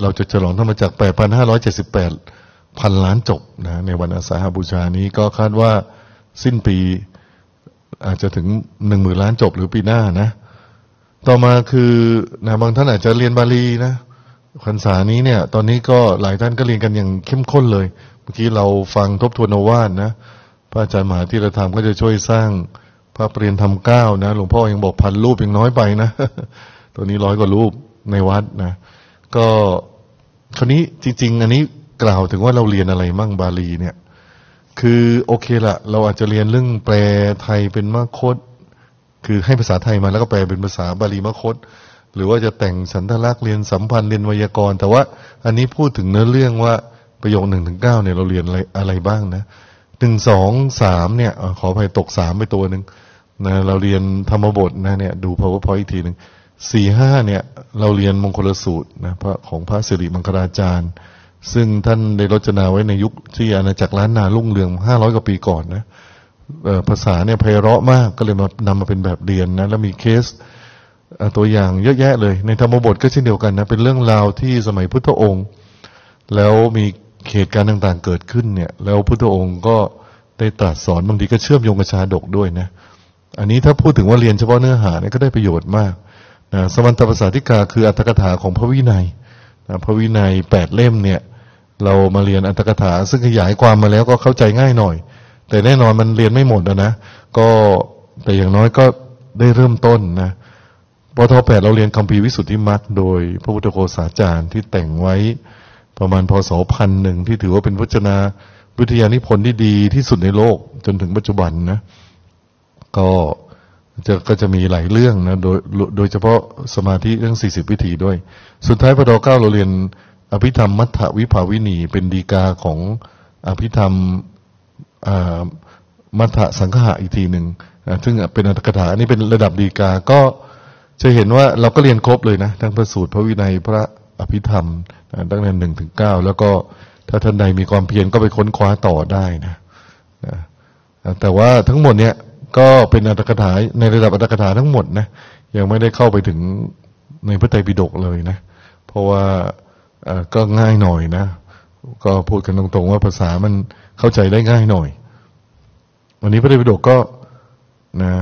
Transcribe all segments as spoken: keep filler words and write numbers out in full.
เราจะฉลองธรรมจักร แปดพันห้าร้อยเจ็ดสิบแปด พันล้านจบนะในวันอาสาฬหบูชานี้ก็คาดว่าสิ้นปีอาจจะถึงหนึ่งหมื่นล้านจบหรือปีหน้านะต่อมาคือนะบางท่านอาจจะเรียนบาลีนะพรรษานี้เนี่ยตอนนี้ก็หลายท่านก็เรียนกันอย่างเข้มข้นเลยเมื่อกี้เราฟังทบทวนโอวาทนะพระอาจารย์มหาธีรธรรมก็จะช่วยสร้างพระปริยนธรรมเก้านะหลวงพ่อยังบอกพันรูปยังน้อยไปนะ ตัวนี้ร้อยกว่ารูปในวัดนะก็คราวนี้จริงๆอันนี้กล่าวถึงว่าเราเรียนอะไรมั่งบาลีเนี่ยคือโอเคละเราอาจจะเรียนเรื่องแปลไทยเป็นมคธคือให้ภาษาไทยมาแล้วก็แปลเป็นภาษาบาลีมคธหรือว่าจะแต่งฉันทลักษณ์เรียนสัมพันธ์เรียนไวยากรณ์แต่ว่าอันนี้พูดถึงเนื้อเรื่องว่าประโยคหนึ่งถึงเก้าเนี่ยเราเรียนอะไรอะไรบ้างนะหนึ่งสองสามเนี่ยขออภัยตกสามไปตัวหนึ่งนะเราเรียนธรรมบทนะเนี่ยดู powerpoint อีกทีหนึ่งสี่ห้าเนี่ยเราเรียนมงคลสูตรนะพระของพระสิริมังคลาจารย์ซึ่งท่านได้รจนาไว้ในยุคที่อาณาจักรล้านนารุ่งเรืองห้าร้อยกว่าปีก่อนนะภาษาเนี่ยไพเราะมากก็เลยมานำมาเป็นแบบเรียนนะแล้วมีเคสตัวอย่างเยอะแยะเลยในธรรมบทก็เช่นเดียวกันนะเป็นเรื่องราวที่สมัยพุทธองค์แล้วมีเหตุการณ์ต่างๆเกิดขึ้นเนี่ยแล้วพุทธองค์ก็ได้ตรัสสอนบางทีก็เชื่อมโยงกับชาดกด้วยนะอันนี้ถ้าพูดถึงว่าเรียนเฉพาะเนื้อหาเนี่ยก็ได้ประโยชน์มากนะสมันตภาษาธิกาคืออัตถกถาของพระวินัยนะพระวินัยแปดเล่มเนี่ยเรามาเรียนอัตถกถาซึ่งขยายความมาแล้วก็เข้าใจง่ายหน่อยแต่แน่นอนมันเรียนไม่หมดนะก็แต่อย่างน้อยก็ได้เริ่มต้นนะปทแปดเราเรียนคัมภีร์วิสุทธิมรรคโดยพระพุทธโฆษาจารย์ที่แต่งไว้ประมาณพศพันหนึ่งที่ถือว่าเป็นพจนาวิทยานิพนธ์ที่ดีที่สุดในโลกจนถึงปัจจุบันนะก็จะก็จะมีหลายเรื่องนะโดยโดยเฉพาะสมาธิเรื่องสี่สิบวิธีด้วยสุดท้ายปทเก้าเราเรียนอภิธรรมมัทธวิภาวินีเป็นฎีกาของอภิธรรมมัทธสังฆะอีกทีหนึ่งซึ่งเป็นอัตถกถาอันนี้เป็นระดับฎีกาก็จะเห็นว่าเราก็เรียนครบเลยนะทั้งพระสูตรพระวินัยพระอภิธรรมตั้งแต่หนึ่งถึงเก้าแล้วก็ถ้าท่านใดมีความเพียรก็ไปค้นคว้าต่อได้นะแต่ว่าทั้งหมดเนี่ยก็เป็นอัตถกถาในระดับอัตถกถาทั้งหมดนะยังไม่ได้เข้าไปถึงในพระไตรปิฎกเลยนะเพราะว่าก็ง่ายหน่อยนะก็พูดกันตรงๆว่าภาษามันเข้าใจได้ง่ายหน่อยวันนี้พระไตรปิฎกก็นะ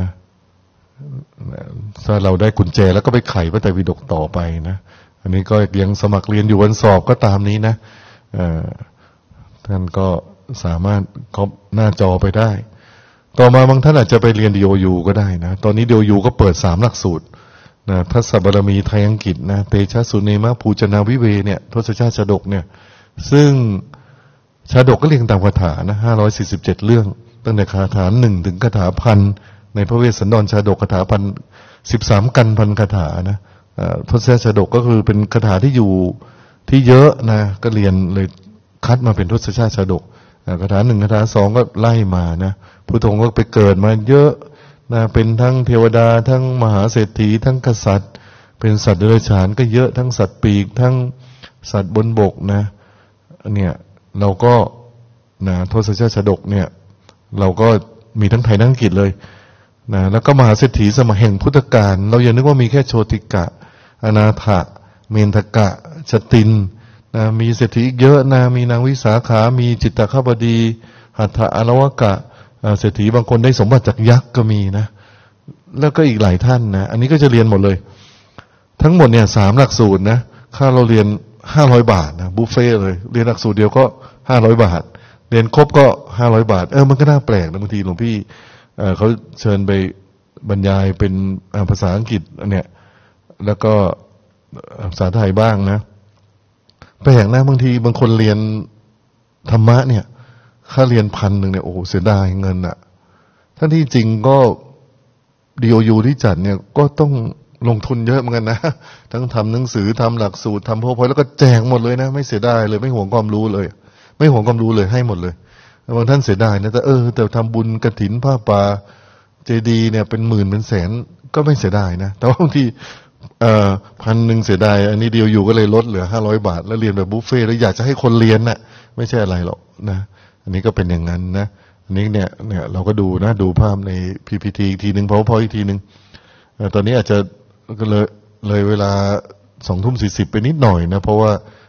ถ้าเราได้กุญแจแล้วก็ไปไขพระไตรปิฎกต่อไปนะอันนี้ก็ยังสมัครเรียนอยู่วันสอบก็ตามนี้นะท่านก็สามารถก๊อปหน้าจอไปได้ต่อมาบางท่านอาจจะไปเรียน ดี โอ ยู ก็ได้นะตอนนี้ ดี โอ ยู ก็เปิดสามหลักสูตรนะทัศบารมีไทยอังกฤษนะเตชะสุเนมะภูจนาวิเวเนี่ยทศชาติชาดกเนี่ยซึ่งชาดกก็เรียงตามคาถานะห้าร้อยสี่สิบเจ็ดเรื่องตั้งแต่คาถาหนึ่งถึงคาถาพันในพระเวสสันดรชาดกคาถาพันสิบสามกันพันคาถานะทศชาติชาดกก็คือเป็นคาถาที่อยู่ที่เยอะนะก็เรียนเลยคัดมาเป็นทศชาติชาดกคาถาหนึ่งคาถาสองก็ไล่มานะพุทธองค์ก็ไปเกิดมาเยอะนะเป็นทั้งเทวดาทั้งมหาเศรษฐีทั้งกษัตริย์เป็นสัตว์เดรัจฉานก็เยอะทั้งสัตว์ปีกทั้งสัตว์บนบกนะเนี่ยเราก็นะทศชาติชาดกเนี่ยเราก็มีทั้งไทยทั้งอังกฤษเลยนะแล้วก็มหาเศรษฐีสมัยแห่งพุทธกาลเราอย่านึกว่ามีแค่โชติกะอนาถะเมนทกะชตินนะมีเศรษฐีเยอะนะมีนางวิสาขามีจิตตคบดีหัตถะอรวกะเศรษฐีบางคนได้สมบัติจากยักษ์ก็มีนะแล้วก็อีกหลายท่านนะอันนี้ก็จะเรียนหมดเลยทั้งหมดเนี่ยสามหลักสูตรนะค่าเราเรียนห้าร้อยบาทนะบุฟเฟ่เลยเรียนหลักสูตรเดียวก็ห้าร้อยบาทเรียนครบก็ห้าร้อยบาทเออมันก็น่าแปลกนะบางทีหลวงพี่เออเขาเชิญไปบรรยายเป็นภาษาอังกฤษเนี่ยแล้วก็ภาษาไทยบ้างนะแปลกนะบางทีบางคนเรียนธรรมะเนี่ยค่าเรียนพันหนึ่งเนี่ยโอ้โหเสียดายเงินอะท่านที่จริงก็ ดี โอ ยู ที่จัดเนี่ยก็ต้องลงทุนเยอะเหมือนกันนะทั้งทำหนังสือทำหลักสูตรทำพอพอยแล้วก็แจกหมดเลยนะไม่เสียดายเลยไม่ห่วงความรู้เลยไม่ห่วงความรู้เลยให้หมดเลยบางท่านเสียดายนะแต่เออแต่ทำบุญกฐินผ้าป่าเจดีย์เนี่ยเป็นหมื่นเป็นแสนก็ไม่เสียดายนะแต่ว่าบางทีเอ่อพันหนึ่งเสียดายอันนี้เดียวอยู่ก็เลยลดเหลือห้าร้อยบาทแล้วเรียนแบบบุฟเฟ่แล้วอยากจะให้คนเรียนน่ะไม่ใช่อะไรหรอกนะอันนี้ก็เป็นอย่างนั้นนะอันนี้เนี่ยเนี่ยเราก็ดูนะดูภาพใน พี พี ที อีกทีนึง PowerPoint อีกทีนึงตอนนี้อาจจะเลยเลยเวลาสองทุ่มสี่สิบไปนิดหน่อยนะเพราะว่า